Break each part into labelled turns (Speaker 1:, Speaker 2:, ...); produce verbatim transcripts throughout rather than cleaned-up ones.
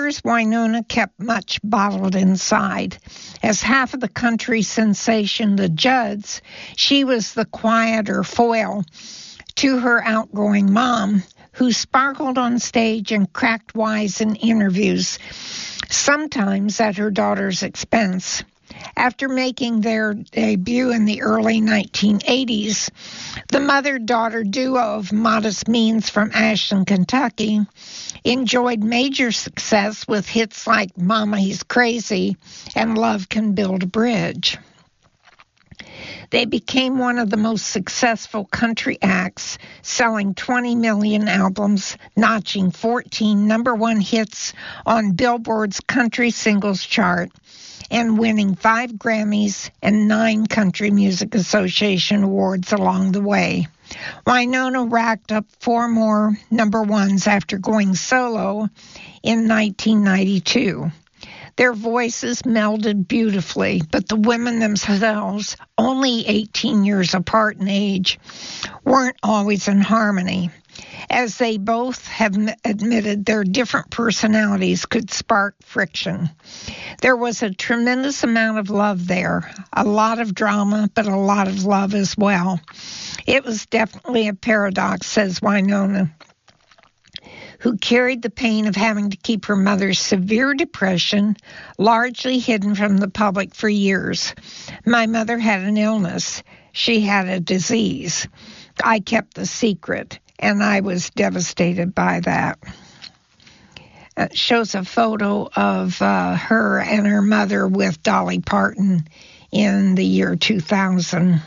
Speaker 1: years, Wynonna kept much bottled inside. As half of the country sensation, the Judds, she was the quieter foil to her outgoing mom, who sparkled on stage and cracked wise in interviews, sometimes at her daughter's expense. After making their debut in the early nineteen eighties, the mother-daughter duo of modest means from Ashland, Kentucky, enjoyed major success with hits like Mama He's Crazy and Love Can Build a Bridge. They became one of the most successful country acts, selling twenty million albums, notching fourteen number one hits on Billboard's Country Singles Chart, and winning five Grammys and nine Country Music Association awards along the way. Wynonna racked up four more number ones after going solo in nineteen ninety-two. Their voices melded beautifully, but the women themselves, only eighteen years apart in age, weren't always in harmony. As they both have admitted, their different personalities could spark friction. There was a tremendous amount of love there, a lot of drama, but a lot of love as well. It was definitely a paradox, says Wynonna, who carried the pain of having to keep her mother's severe depression largely hidden from the public for years. My mother had an illness. She had a disease. I kept the secret, and I was devastated by that. It shows a photo of uh, her and her mother with Dolly Parton in the year two thousand.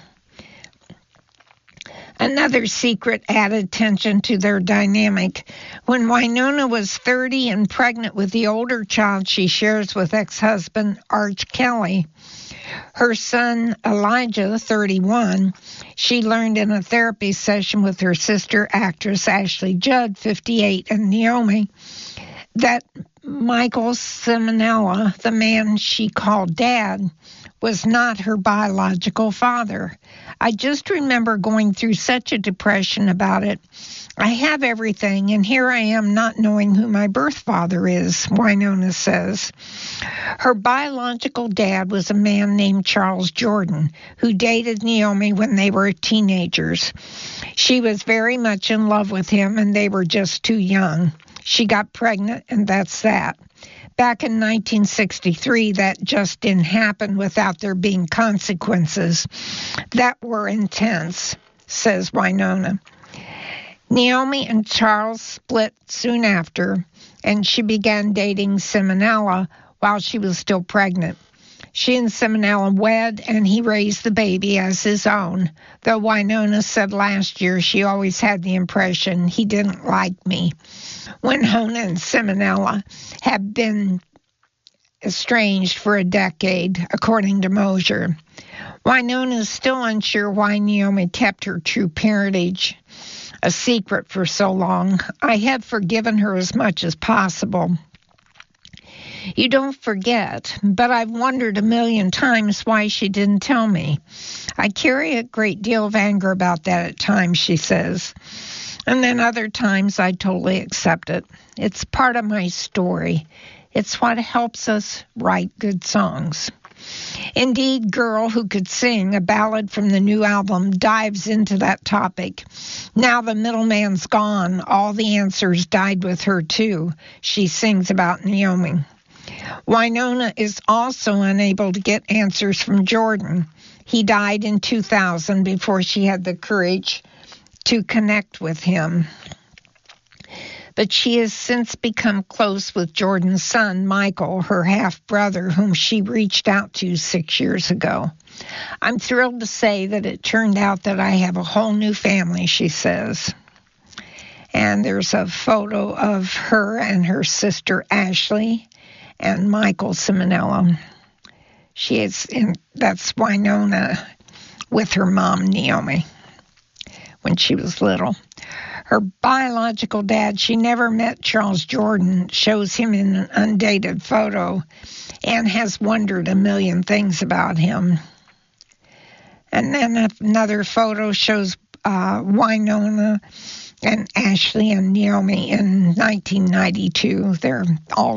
Speaker 1: Another secret added tension to their dynamic. When Wynonna was thirty and pregnant with the older child she shares with ex-husband Arch Kelly, her son Elijah, thirty-one, she learned in a therapy session with her sister actress Ashley Judd, fifty-eight, and Naomi, that Michael Simonella, the man she called Dad, was not her biological father. I just remember going through such a depression about it. I have everything, and here I am not knowing who my birth father is, Wynonna says. Her biological dad was a man named Charles Jordan, who dated Naomi when they were teenagers. She was very much in love with him, and they were just too young. She got pregnant, and that's that. Back in nineteen sixty-three, that just didn't happen without there being consequences that were intense, says Wynonna. Naomi and Charles split soon after, and she began dating Simonella while she was still pregnant. She and Simonella wed, and he raised the baby as his own, though Wynonna said last year she always had the impression he didn't like me. Wynonna and Simonella have been estranged for a decade, according to Mosier. Wynonna is still unsure why Naomi kept her true parentage a secret for so long. I have forgiven her as much as possible. You don't forget, but I've wondered a million times why she didn't tell me. I carry a great deal of anger about that at times, she says. And then other times I totally accept it. It's part of my story. It's what helps us write good songs. Indeed, Girl Who Could Sing, a ballad from the new album, dives into that topic. Now the middleman's gone. All the answers died with her, too. She sings about Naomi. Wynonna is also unable to get answers from Jordan. He died in two thousand before she had the courage to connect with him. But she has since become close with Jordan's son, Michael, her half-brother, whom she reached out to six years ago. I'm thrilled to say that it turned out that I have a whole new family, she says. And there's a photo of her and her sister, Ashley, and Michael Simonella. She is in, that's Wynonna with her mom, Naomi, when she was little. Her biological dad, she never met Charles Jordan, shows him in an undated photo and has wondered a million things about him. And then another photo shows uh, Wynonna and Ashley and Naomi in nineteen ninety-two. They're all